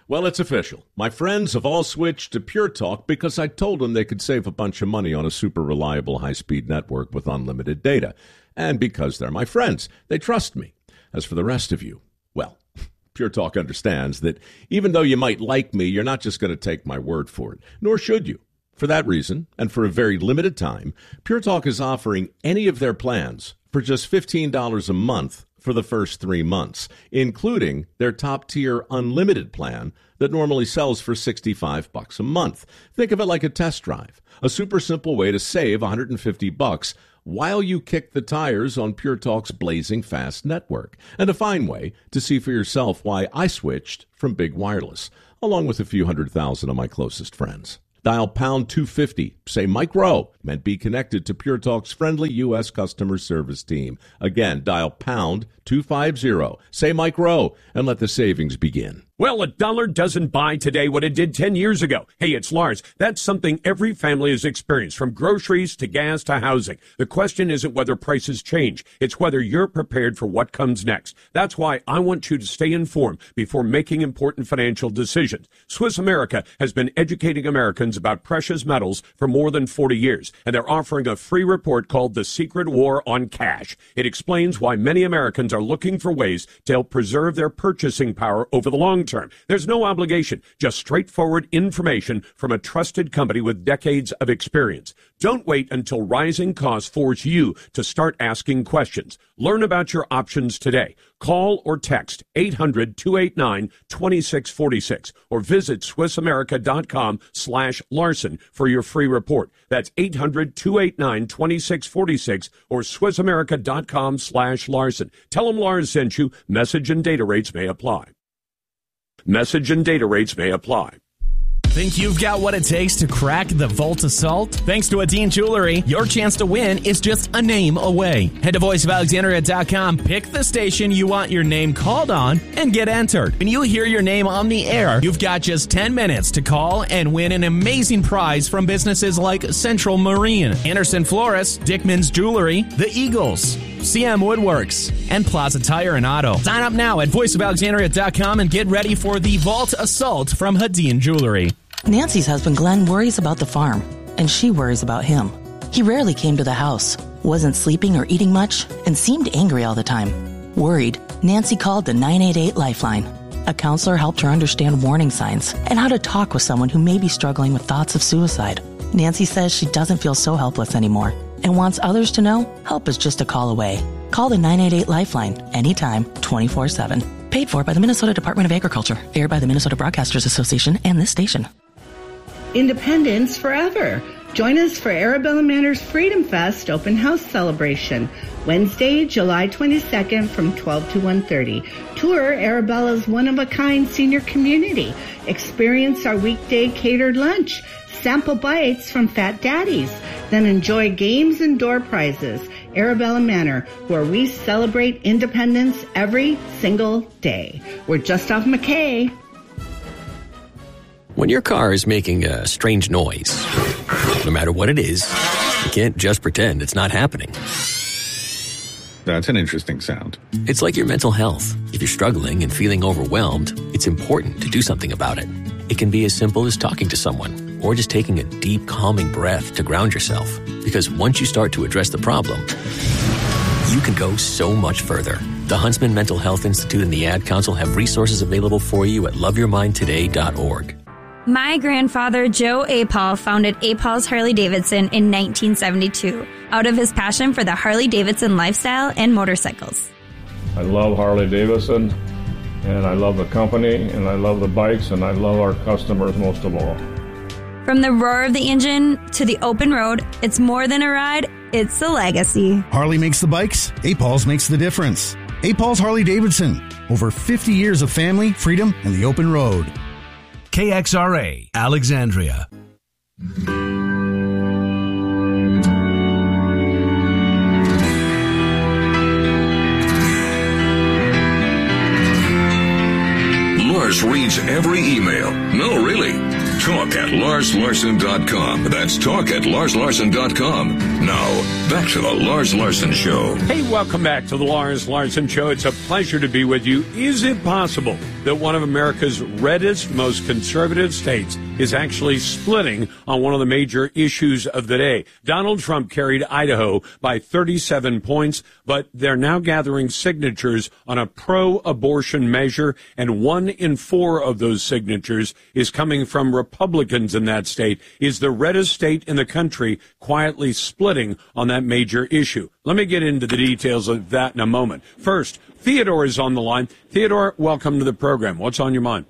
Well, it's official. My friends have all switched to Pure Talk because I told them they could save a bunch of money on a super reliable high-speed network with unlimited data. And because they're my friends, they trust me. As for the rest of you, well, Pure Talk understands that even though you might like me, you're not just going to take my word for it, nor should you. For that reason, and for a very limited time, Pure Talk is offering any of their plans for just $15 a month for the first 3 months, including their top-tier unlimited plan that normally sells for $65 a month. Think of it like a test drive, a super simple way to save $150 while you kick the tires on Pure Talk's blazing fast network, and a fine way to see for yourself why I switched from big wireless, along with a few 100,000 of my closest friends. Dial pound 250, say Mike Rowe, and be connected to Pure Talk's friendly U.S. customer service team. Again, dial pound 250, say Mike Rowe, and let the savings begin. Well, a dollar doesn't buy today what it did 10 years ago. Hey, it's Lars. That's something every family has experienced, from groceries to gas to housing. The question isn't whether prices change. It's whether you're prepared for what comes next. That's why I want you to stay informed before making important financial decisions. Swiss America has been educating Americans about precious metals for more than 40 years, and they're offering a free report called The Secret War on Cash. It explains why many Americans are looking for ways to help preserve their purchasing power over the long term. There's no obligation, just straightforward information from a trusted company with decades of experience. Don't wait until rising costs force you to start asking questions. Learn about your options today. Call or text 800-289-2646 or visit SwissAmerica.com/Larson for your free report. That's 800-289-2646 or SwissAmerica.com/Larson. Tell them Lars sent you. Message and data rates may apply. Message and data rates may apply. Think you've got what it takes to crack the Vault Assault? Thanks to Adine Jewelry, your chance to win is just a name away. Head to voiceofalexandria.com, pick the station you want your name called on, and get entered. When you hear your name on the air, you've got just 10 minutes to call and win an amazing prize from businesses like Central Marine, Anderson Flores, Dickman's Jewelry, The Eagles, CM Woodworks, and Plaza Tire and Auto. Sign up now at voiceofalexandria.com and get ready for the Vault Assault from Adine Jewelry. Nancy's husband Glenn worries about the farm, and she worries about him. He rarely came to the house, wasn't sleeping or eating much, and seemed angry all the time. Worried, Nancy called the 988 Lifeline. A counselor helped her understand warning signs and how to talk with someone who may be struggling with thoughts of suicide. Nancy says she doesn't feel so helpless anymore and wants others to know help is just a call away. Call the 988 Lifeline anytime, 24/7. Paid for by the Minnesota Department of Agriculture. Aired by the Minnesota Broadcasters Association and this station. Independence forever. Join us for Arabella Manor's Freedom Fest open house celebration, Wednesday, July 22nd from 12 to 1:30. Tour Arabella's one-of-a-kind senior community. Experience our weekday catered lunch. Sample bites from Fat Daddies. Then enjoy games and door prizes. Arabella Manor, where we celebrate independence every single day. We're just off McKay. When your car is making a strange noise, no matter what it is, you can't just pretend it's not happening. That's an interesting sound. It's like your mental health. If you're struggling and feeling overwhelmed, it's important to do something about it. It can be as simple as talking to someone or just taking a deep, calming breath to ground yourself. Because once you start to address the problem, you can go so much further. The Huntsman Mental Health Institute and the Ad Council have resources available for you at loveyourmindtoday.org. My grandfather, Joe Apal, founded Apal's Harley-Davidson in 1972 out of his passion for the Harley-Davidson lifestyle and motorcycles. I love Harley-Davidson, and I love the company, and I love the bikes, and I love our customers most of all. From the roar of the engine to the open road, it's more than a ride, it's a legacy. Harley makes the bikes, Apal's makes the difference. Apal's Harley-Davidson, over 50 years of family, freedom, and the open road. KXRA, Alexandria. Lars reads every email. No, really. Talk at LarsLarson.com. That's talk at LarsLarson.com. Now, back to the Lars Larson Show. Hey, welcome back to the Lars Larson Show. It's a pleasure to be with you. Is it possible that one of America's reddest, most conservative states is actually splitting on one of the major issues of the day. Donald Trump carried Idaho by 37 points, but they're now gathering signatures on a pro-abortion measure, and 1 in 4 of those signatures is coming from Republicans in that state. Is the reddest state in the country quietly splitting on that major issue? Let me get into the details of that in a moment. First, Theodore is on the line. Theodore, welcome to the program. What's on your mind?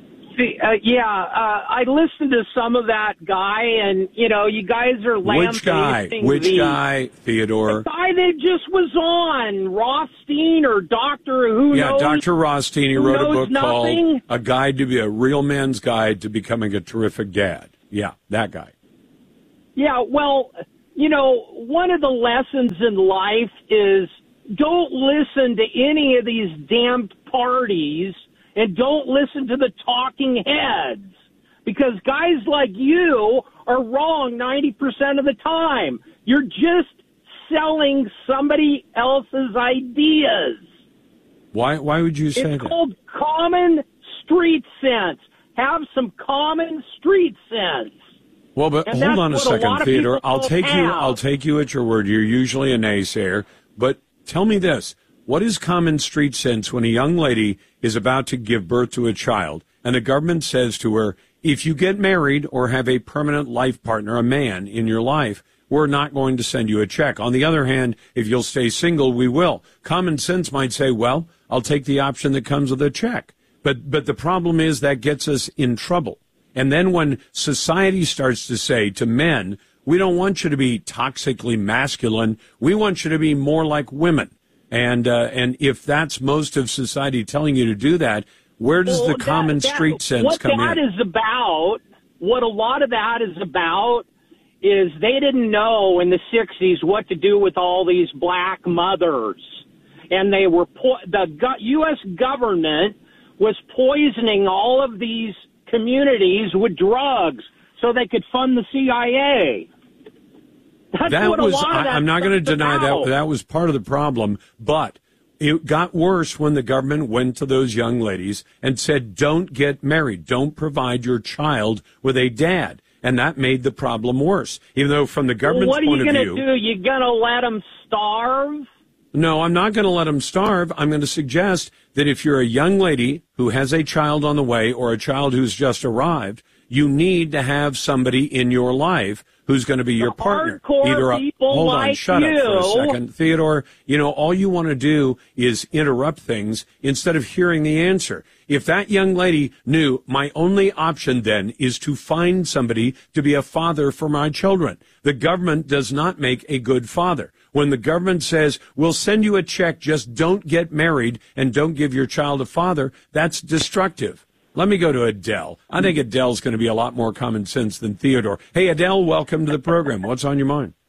I listened to some of that guy, and, you guys are lambasting Which guy, Theodore? The guy that just was on, Rothstein or Dr. Who knows? Yeah, Dr. Rothstein. He wrote a book nothing. called A Guide to Be a Real Man's Guide to Becoming a Terrific Dad. Yeah, that guy. Yeah, well, one of the lessons in life is don't listen to any of these damn parties and don't listen to the talking heads, because guys like you are wrong 90% of the time. You're just selling somebody else's ideas. Why would you say that? It's called common street sense. Have some common street sense. Well, but And hold on a that's what a lot second, of Theodore. people I'll have. take you at your word. You're usually a naysayer, but tell me this. What is common street sense when a young lady is about to give birth to a child and the government says to her, if you get married or have a permanent life partner, a man in your life, we're not going to send you a check. On the other hand, if you'll stay single, we will. Common sense might say, well, I'll take the option that comes with a check. But the problem is that gets us in trouble. And then when society starts to say to men, we don't want you to be toxically masculine, we want you to be more like women. And if that's most of society telling you to do that, where does the common street sense come in? What a lot of that is about is they didn't know in the 60s what to do with all these black mothers. And they were the U.S. government was poisoning all of these communities with drugs so they could fund the CIA. I'm not going to deny that was part of the problem, but it got worse when the government went to those young ladies and said, don't get married, don't provide your child with a dad. And that made the problem worse, even though from the government's point of view. What are you going to do? You going to let them starve? No, I'm not going to let them starve. I'm going to suggest that if you're a young lady who has a child on the way or a child who's just arrived, you need to have somebody in your life who's going to be your partner. Hold on, shut up for a second. Theodore, all you want to do is interrupt things instead of hearing the answer. If that young lady knew my only option then is to find somebody to be a father for my children, the government does not make a good father. When the government says, we'll send you a check, just don't get married and don't give your child a father, that's destructive. Let me go to Adele. I think Adele's going to be a lot more common sense than Theodore. Hey, Adele, welcome to the program. What's on your mind?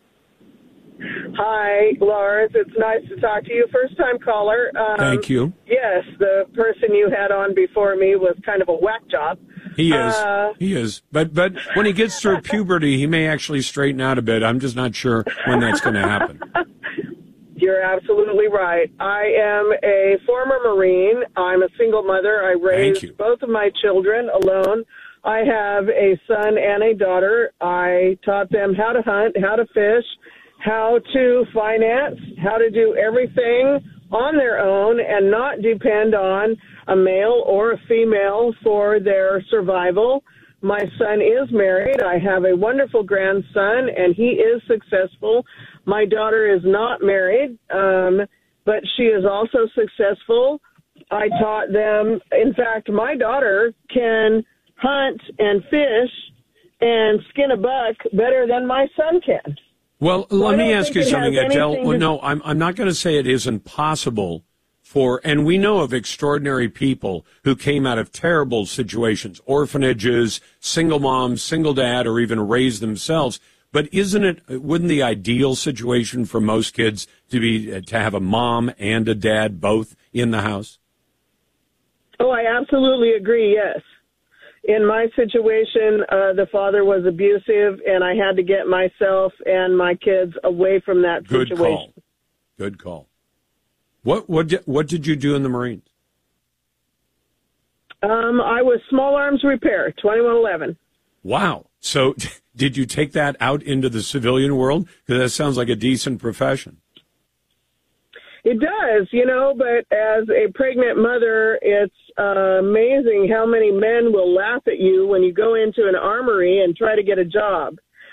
Hi, Lars. It's nice to talk to you. First-time caller. Thank you. Yes, the person you had on before me was kind of a whack job. He is. But when he gets through puberty, he may actually straighten out a bit. I'm just not sure when that's going to happen. You're absolutely right. I am a former Marine. I'm a single mother. I raised both of my children alone. I have a son and a daughter. I taught them how to hunt, how to fish, how to finance, how to do everything on their own and not depend on a male or a female for their survival. My son is married. I have a wonderful grandson, and he is successful. My daughter is not married, but she is also successful. I taught them, in fact, my daughter can hunt and fish and skin a buck better than my son can. Well, let me ask you something, Adele. Well, no, I'm not going to say it isn't possible and we know of extraordinary people who came out of terrible situations, orphanages, single moms, single dad, or even raised themselves. But wouldn't the ideal situation for most kids to have a mom and a dad both in the house? Oh, I absolutely agree, yes. In my situation, the father was abusive, and I had to get myself and my kids away from that situation. Good call. What did you do in the Marines? I was Small Arms Repair, 2111. Wow. So did you take that out into the civilian world? Because that sounds like a decent profession. It does, but as a pregnant mother, it's amazing how many men will laugh at you when you go into an armory and try to get a job.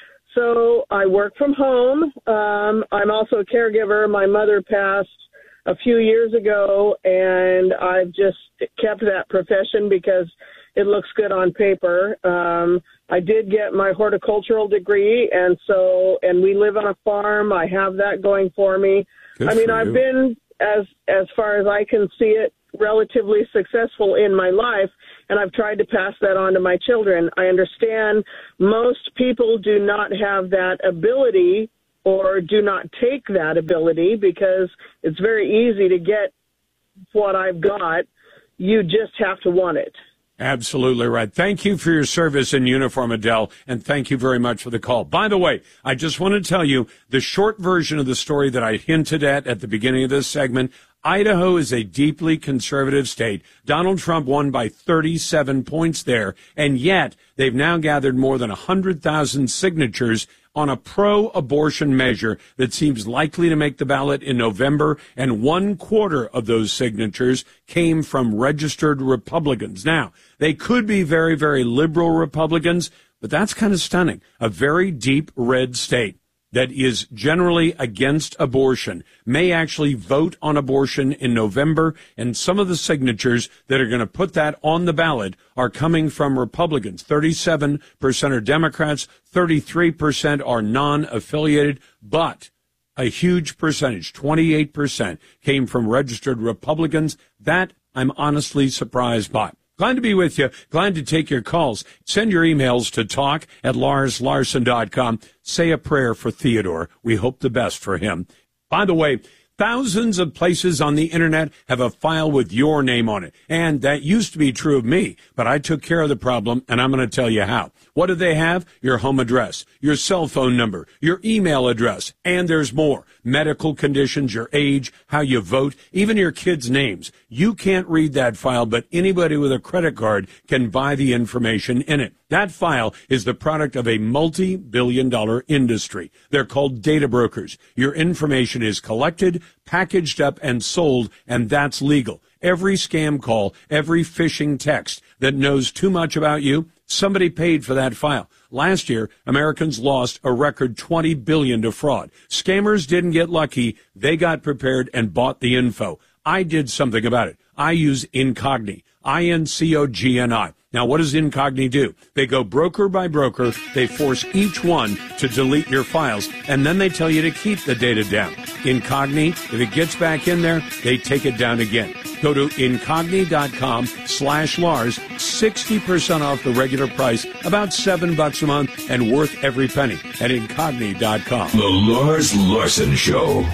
So I work from home. I'm also a caregiver. My mother passed a few years ago, and I've just kept that profession because it looks good on paper. I did get my horticultural degree, and we live on a farm. I have that going for me. Good I've been, as far as I can see it, relatively successful in my life, and I've tried to pass that on to my children. I understand most people do not have that ability or do not take that ability because it's very easy to get what I've got. You just have to want it. Absolutely right. Thank you for your service in uniform, Adele, and thank you very much for the call. By the way, I just want to tell you the short version of the story that I hinted at the beginning of this segment. Idaho is a deeply conservative state. Donald Trump won by 37 points there, and yet they've now gathered more than 100,000 signatures on a pro-abortion measure that seems likely to make the ballot in November, and 1/4 of those signatures came from registered Republicans. Now, they could be very, very liberal Republicans, but that's kind of stunning. A very deep red state that is generally against abortion may actually vote on abortion in November, and some of the signatures that are going to put that on the ballot are coming from Republicans. 37% are Democrats, 33% are non-affiliated, but a huge percentage, 28%, came from registered Republicans. That I'm honestly surprised by. Glad to be with you. Glad to take your calls. Send your emails to talk@LarsLarson.com. Say a prayer for Theodore. We hope the best for him. By the way, thousands of places on the internet have a file with your name on it. And that used to be true of me, but I took care of the problem, and I'm going to tell you how. What do they have? Your home address, your cell phone number, your email address, and there's more. Medical conditions, your age, how you vote, even your kids' names. You can't read that file, but anybody with a credit card can buy the information in it. That file is the product of a multi-billion-dollar industry. They're called data brokers. Your information is collected, packaged up, and sold, and that's legal. Every scam call, every phishing text that knows too much about you, somebody paid for that file. Last year, Americans lost a record $20 billion to fraud. Scammers didn't get lucky. They got prepared and bought the info. I did something about it. I use Incogni, INCOGNI. Now, what does Incogni do? They go broker by broker. They force each one to delete your files, and then they tell you to keep the data down. Incogni, if it gets back in there, they take it down again. Go to Incogni.com/Lars, 60% off the regular price, about $7 a month, and worth every penny at Incogni.com. The Lars Larson Show.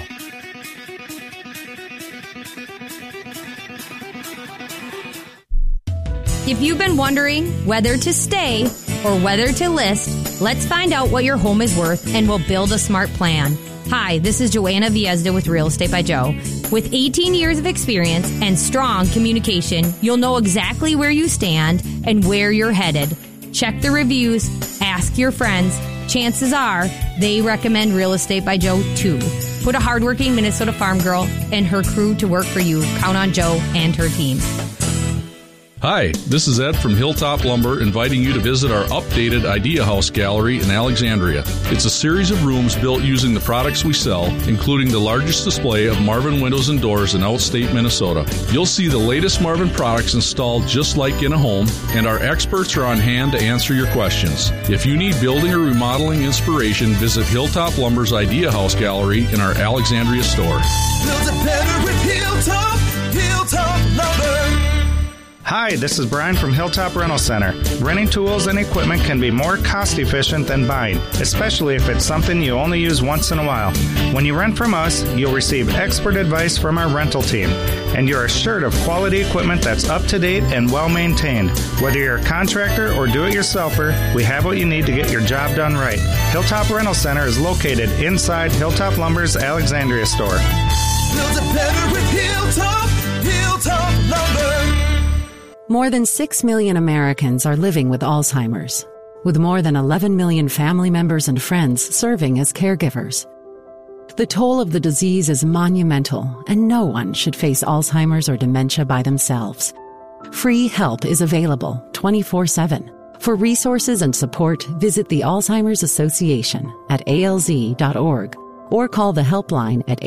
If you've been wondering whether to stay or whether to list, let's find out what your home is worth and we'll build a smart plan. Hi, this is Joanna Viezda with Real Estate by Joe. With 18 years of experience and strong communication, you'll know exactly where you stand and where you're headed. Check the reviews, ask your friends. Chances are they recommend Real Estate by Joe too. Put a hardworking Minnesota farm girl and her crew to work for you. Count on Joe and her team. Hi, this is Ed from Hilltop Lumber inviting you to visit our updated Idea House Gallery in Alexandria. It's a series of rooms built using the products we sell, including the largest display of Marvin windows and doors in outstate Minnesota. You'll see the latest Marvin products installed just like in a home, and our experts are on hand to answer your questions. If you need building or remodeling inspiration, visit Hilltop Lumber's Idea House Gallery in our Alexandria store. Build it better with Hilltop Lumber. Hi, this is Brian from Hilltop Rental Center. Renting tools and equipment can be more cost efficient than buying, especially if it's something you only use once in a while. When you rent from us, you'll receive expert advice from our rental team, and you're assured of quality equipment that's up to date and well maintained. Whether you're a contractor or do-it-yourselfer, we have what you need to get your job done right. Hilltop Rental Center is located inside Hilltop Lumber's Alexandria store. Build it better with Hilltop Lumber. More than 6 million Americans are living with Alzheimer's, with more than 11 million family members and friends serving as caregivers. The toll of the disease is monumental, and no one should face Alzheimer's or dementia by themselves. Free help is available 24/7. For resources and support, visit the Alzheimer's Association at alz.org or call the helpline at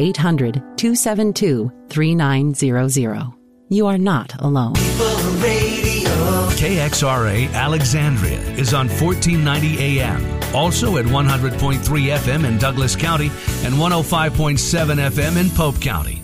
800-272-3900. You are not alone. KXRA Alexandria is on 1490 AM. Also at 100.3 FM in Douglas County and 105.7 FM in Pope County.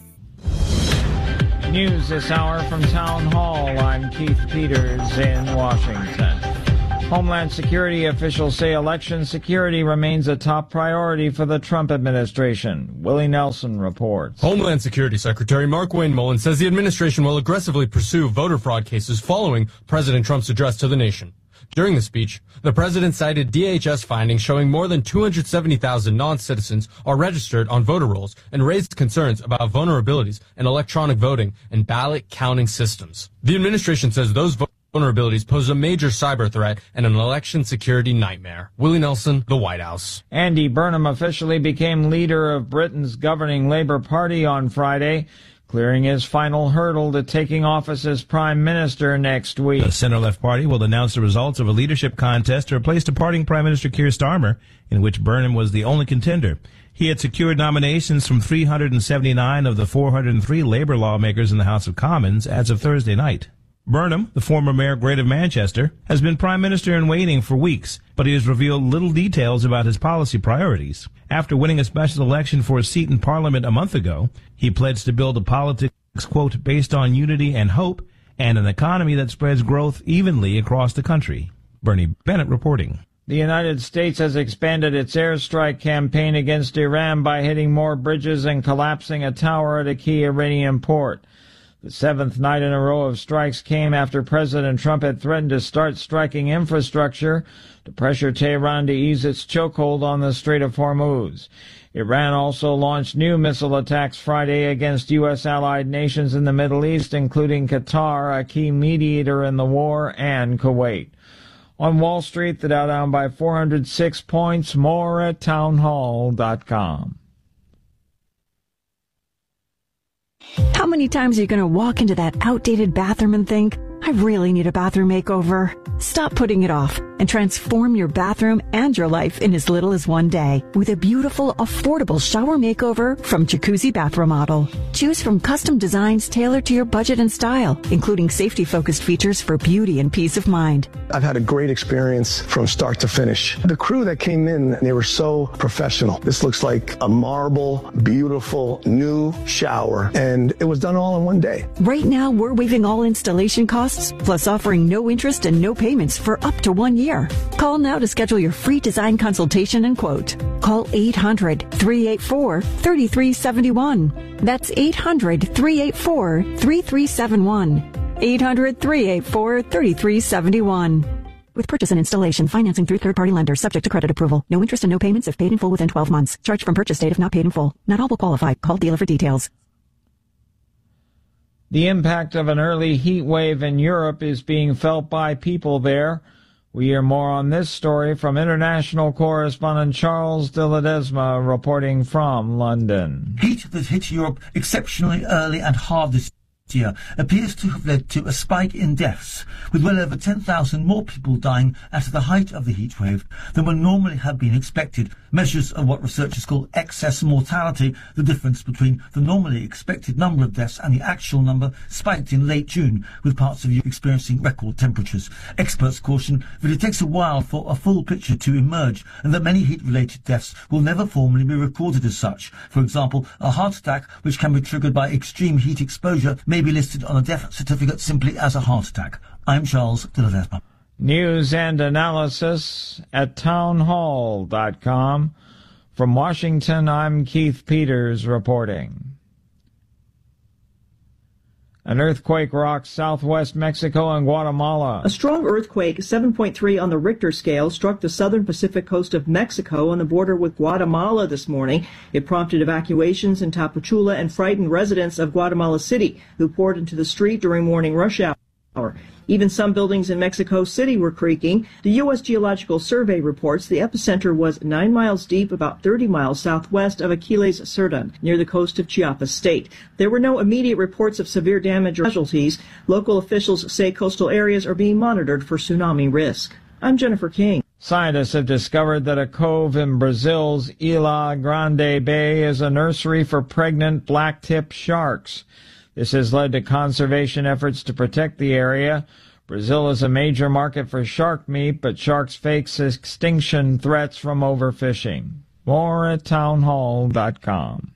News this hour from Town Hall. I'm Keith Peters in Washington. Homeland Security officials say election security remains a top priority for the Trump administration. Willie Nelson reports. Homeland Security Secretary Markwayne Mullin says the administration will aggressively pursue voter fraud cases following President Trump's address to the nation. During the speech, the president cited DHS findings showing more than 270,000 non-citizens are registered on voter rolls and raised concerns about vulnerabilities in electronic voting and ballot counting systems. The administration says those vulnerabilities pose a major cyber threat and an election security nightmare. Willie Nelson, the White House. Andy Burnham officially became leader of Britain's governing Labour Party on Friday, clearing his final hurdle to taking office as Prime Minister next week. The centre-left party will announce the results of a leadership contest to replace departing Prime Minister Keir Starmer, in which Burnham was the only contender. He had secured nominations from 379 of the 403 Labour lawmakers in the House of Commons as of Thursday night. Burnham, the former Mayor of Greater Manchester, has been Prime Minister in waiting for weeks, but he has revealed little details about his policy priorities. After winning a special election for a seat in Parliament a month ago, he pledged to build a politics, quote, based on unity and hope, and an economy that spreads growth evenly across the country. Bernie Bennett reporting. The United States has expanded its airstrike campaign against Iran by hitting more bridges and collapsing a tower at a key Iranian port. The seventh night in a row of strikes came after President Trump had threatened to start striking infrastructure to pressure Tehran to ease its chokehold on the Strait of Hormuz. Iran also launched new missile attacks Friday against U.S. allied nations in the Middle East, including Qatar, a key mediator in the war, and Kuwait. On Wall Street, the Dow down by 406 points. More at townhall.com. How many times are you going to walk into that outdated bathroom and think, I really need a bathroom makeover? Stop putting it off and transform your bathroom and your life in as little as one day with a beautiful, affordable shower makeover from Jacuzzi Bath Remodel. Choose from custom designs tailored to your budget and style, including safety-focused features for beauty and peace of mind. I've had a great experience from start to finish. The crew that came in, they were so professional. This looks like a marble, beautiful, new shower, and it was done all in one day. Right now, we're waiving all installation costs, plus offering no interest and no payments for up to 1 year. Call now to schedule your free design consultation and quote. Call 800-384-3371. That's 800-384-3371. 800-384-3371. With purchase and installation, financing through third-party lenders, subject to credit approval. No interest and no payments if paid in full within 12 months. Charge from purchase date if not paid in full. Not all will qualify. Call dealer for details. The impact of an early heat wave in Europe is being felt by people there. We hear more on this story from international correspondent Charles de Ledesma reporting from London. Heat that hit Europe exceptionally early and hard this year appears to have led to a spike in deaths, with well over 10,000 more people dying at the height of the heat wave than would normally have been expected. Measures of what researchers call excess mortality, the difference between the normally expected number of deaths and the actual number, spiked in late June, with parts of Europe experiencing record temperatures. Experts caution that it takes a while for a full picture to emerge and that many heat-related deaths will never formally be recorded as such. For example, a heart attack, which can be triggered by extreme heat exposure, may be listed on a death certificate simply as a heart attack. I'm Charles de Ledesma. News and analysis at townhall.com. From Washington, I'm Keith Peters reporting. An earthquake rocks southwest Mexico and Guatemala. A strong earthquake, 7.3 on the Richter scale, struck the southern Pacific coast of Mexico on the border with Guatemala this morning. It prompted evacuations in Tapachula and frightened residents of Guatemala City, who poured into the street during morning rush hour. Even some buildings in Mexico City were creaking. The U.S. Geological Survey reports the epicenter was 9 miles deep, about 30 miles southwest of Aquiles Cerdán, near the coast of Chiapas State. There were no immediate reports of severe damage or casualties. Local officials say coastal areas are being monitored for tsunami risk. I'm Jennifer King. Scientists have discovered that a cove in Brazil's Ilha Grande Bay is a nursery for pregnant black-tip sharks. This has led to conservation efforts to protect the area. Brazil is a major market for shark meat, but sharks face extinction threats from overfishing. More at townhall.com.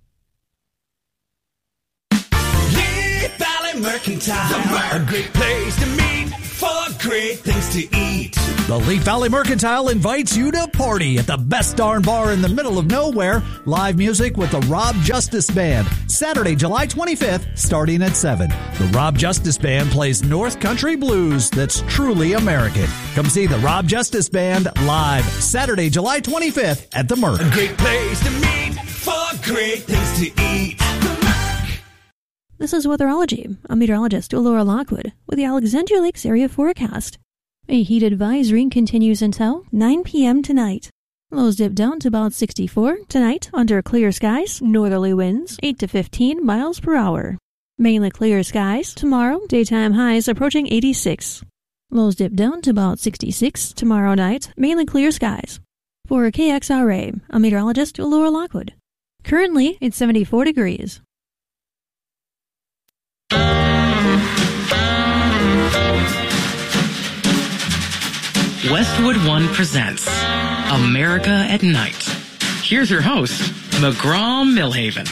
Lee Valley Mercantile, a great place to meet for great things to eat. The Lee Valley Mercantile invites you to party at the best darn bar in the middle of nowhere. Live music with the Rob Justice Band. Saturday, July 25th, starting at 7. The Rob Justice Band plays North Country blues that's truly American. Come see the Rob Justice Band live Saturday, July 25th at the Merc. A great place to meet for great things to eat. This is Weatherology. I'm meteorologist Laura Lockwood with the Alexandria Lakes area forecast. A heat advisory continues until 9 p.m. tonight. Lows dip down to about 64 tonight under clear skies, northerly winds 8 to 15 miles per hour. Mainly clear skies tomorrow, daytime highs approaching 86. Lows dip down to about 66 tomorrow night, mainly clear skies. For KXRA, I'm meteorologist Laura Lockwood. Currently, it's 74 degrees. Westwood One presents America at Night. Here's your host, McGraw-Millhaven.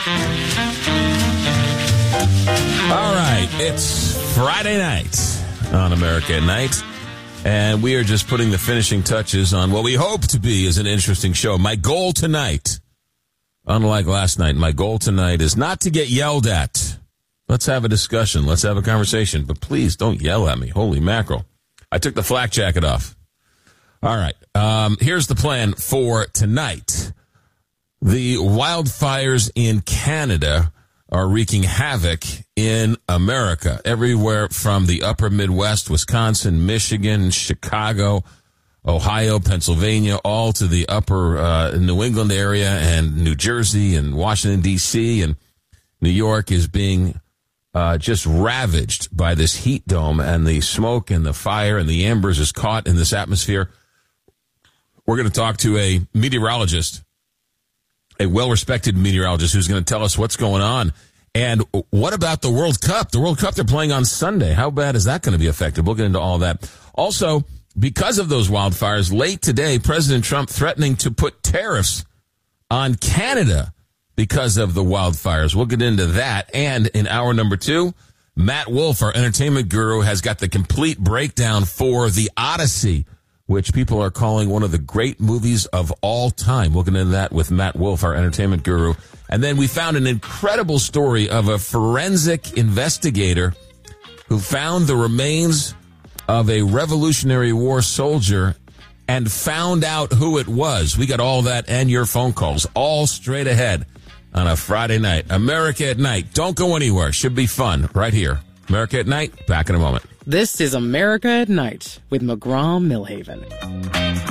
All right, it's Friday night on America at Night, and we are just putting the finishing touches on what we hope to be is an interesting show. My goal tonight, unlike last night, my goal tonight is not to get yelled at. Let's have a discussion. Let's have a conversation. But please don't yell at me. Holy mackerel. I took the flak jacket off. All right. Here's the plan for tonight. The wildfires in Canada are wreaking havoc in America. Everywhere from the upper Midwest, Wisconsin, Michigan, Chicago, Ohio, Pennsylvania, all to the upper New England area and New Jersey and Washington, D.C. and New York is being just ravaged by this heat dome, and the smoke and the fire and the embers is caught in this atmosphere. We're going to talk to a meteorologist, a well-respected meteorologist who's going to tell us what's going on. And what about the World Cup? The World Cup, they're playing on Sunday. How bad is that going to be affected? We'll get into all that. Also, because of those wildfires, late today, President Trump threatening to put tariffs on Canada because of the wildfires. We'll get into that. And in hour number 2, Matt Wolf, our entertainment guru, has got the complete breakdown for The Odyssey, which people are calling one of the great movies of all time. We'll get into that with Matt Wolf, our entertainment guru. And then we found an incredible story of a forensic investigator who found the remains of a Revolutionary War soldier and found out who it was. We got all that and your phone calls all straight ahead on a Friday night. America at Night. Don't go anywhere. Should be fun right here. America at Night. Back in a moment. This is America at Night with McGraw-Millhaven.